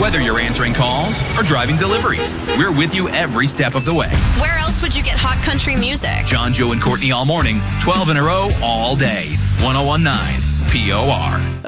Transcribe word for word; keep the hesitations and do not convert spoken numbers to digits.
Whether you're answering calls or driving deliveries, we're with you every step of the way. Where else would you get hot country music? John, Joe, and Courtney all morning, twelve in a row, all day. one oh one point nine P O R.